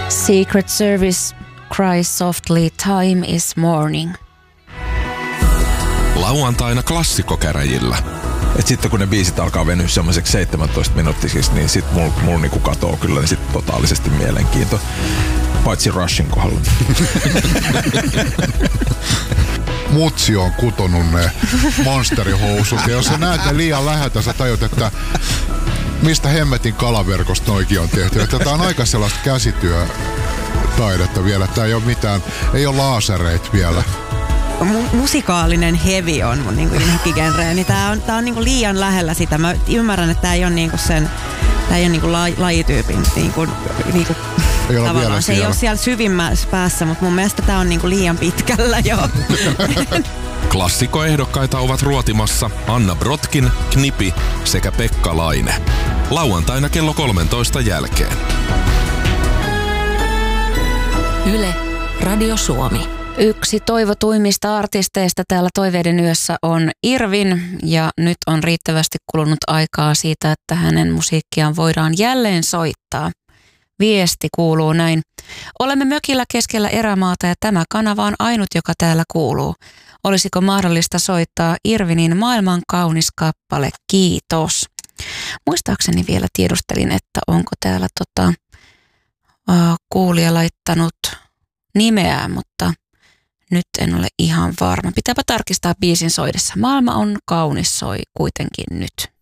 Secret Service, Cry Softly, Time is Morning. Lauantaina klassikkokäräjillä. Et sitten kun ne biisit alkaa venyä semmoiseksi 17 minuuttisiksi, niin sit mulla niinku katoo kyllä niin sit totaalisesti mielenkiinto. Paitsi Rushin kohdalla. Mutsi on kutonut ne monsterihousut. Ja jos sä näet ne liian läheltä, sä tajut, että mistä hemmetin kalaverkosta noikin on tehty. Että tää on aika sellaista käsityötaidetta vielä. Tää ei ole mitään, ei ole laasereita vielä. Musikaalinen heavy on mun niinku inhokkigenre, niin tää on niinku liian lähellä sitä. Mä ymmärrän, että tää ei ole niinku sen, tää ei ole niinku lajityypin niinku ei ole tavallaan. Se ei ole siellä syvimmässä päässä, mutta mun mielestä tää on niinku liian pitkällä jo. Klassikkoehdokkaita ovat ruotimassa Anna Brotkin, Knipi sekä Pekka Laine. Lauantaina kello 13 jälkeen. Yle, Radio Suomi. Yksi toivotuimmista artisteista täällä Toiveiden yössä on Irvin ja nyt on riittävästi kulunut aikaa siitä, että hänen musiikkiaan voidaan jälleen soittaa. Viesti kuuluu näin. Olemme mökillä keskellä erämaata ja tämä kanava on ainut, joka täällä kuuluu. Olisiko mahdollista soittaa Irvinin Maailman kaunis kappale? Kiitos. Muistaakseni vielä tiedustelin, että onko täällä kuulija laittanut nimeä, mutta nyt en ole ihan varma. Pitääpä tarkistaa biisin soidessa. Maailma on kaunis soi kuitenkin nyt.